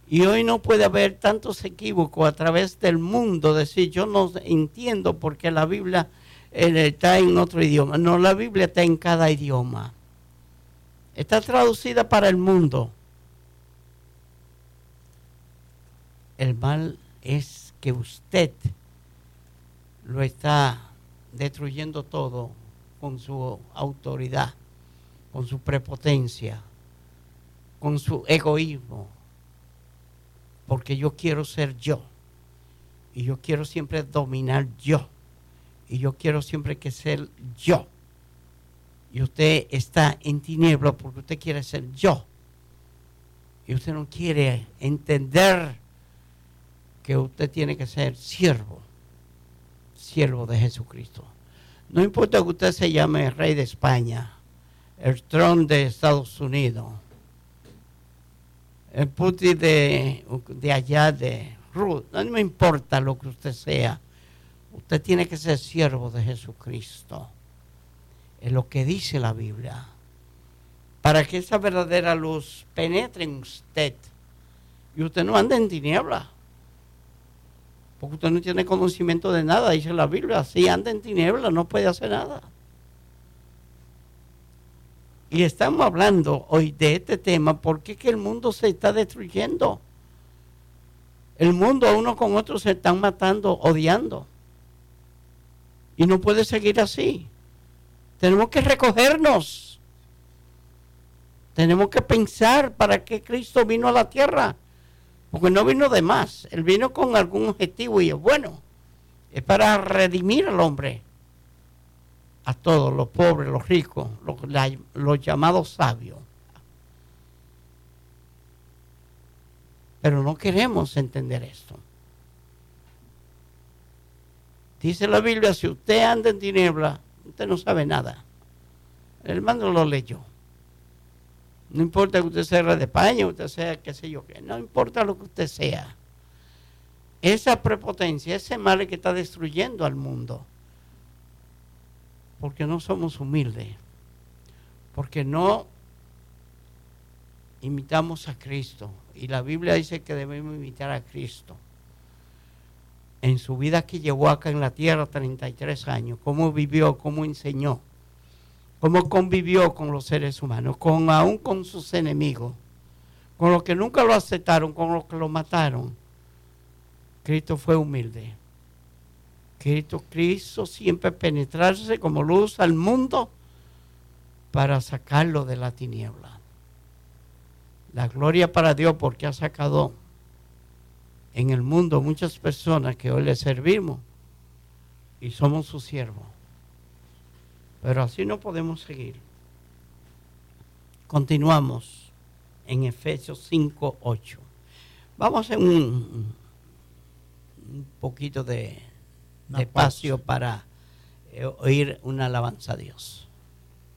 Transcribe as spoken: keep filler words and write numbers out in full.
Y hoy no puede haber tantos equívocos a través del mundo, decir yo no entiendo porque la Biblia eh, está en otro idioma. No, la Biblia está en cada idioma. Está traducida para el mundo. El mal es que usted lo está destruyendo todo con su autoridad, con su prepotencia, con su egoísmo. Porque yo quiero ser yo. Y yo quiero siempre dominar yo. Y yo quiero siempre que ser yo. Y usted está en tinieblas porque usted quiere ser yo. Y usted no quiere entender que usted tiene que ser siervo. Siervo de Jesucristo. No importa que usted se llame rey de España, el trono de Estados Unidos, el Putin de, de allá de Ruth, no me importa lo que usted sea, usted tiene que ser siervo de Jesucristo. Es lo que dice la Biblia. Para que esa verdadera luz penetre en usted y usted no ande en tinieblas. Porque usted no tiene conocimiento de nada, dice la Biblia. Si anda en tinieblas no puede hacer nada. Y estamos hablando hoy de este tema porque es que el mundo se está destruyendo. El mundo uno con otro se están matando, odiando. Y no puede seguir así. Tenemos que recogernos. Tenemos que pensar para qué Cristo vino a la tierra. Porque no vino de más. Él vino con algún objetivo y es bueno. Es para redimir al hombre. A todos, los pobres, los ricos, los, la, los llamados sabios. Pero no queremos entender esto. Dice la Biblia, si usted anda en tiniebla, usted no sabe nada. El hermano lo leyó. No importa que usted sea rey de España, usted sea qué sé yo qué, no importa lo que usted sea. Esa prepotencia, ese mal que está destruyendo al mundo. Porque no somos humildes. Porque no imitamos a Cristo. Y la Biblia dice que debemos imitar a Cristo. En su vida que llevó acá en la tierra, treinta y tres años, cómo vivió, cómo enseñó, cómo convivió con los seres humanos, con, aún con sus enemigos, con los que nunca lo aceptaron, con los que lo mataron. Cristo fue humilde. Cristo quiso siempre penetrarse como luz al mundo para sacarlo de la tiniebla. La gloria para Dios porque ha sacado en el mundo muchas personas que hoy le servimos y somos sus siervos. Pero así no podemos seguir. Continuamos en Efesios cinco, ocho. Vamos a hacer un, un poquito de, de espacio para eh, oír una alabanza a Dios.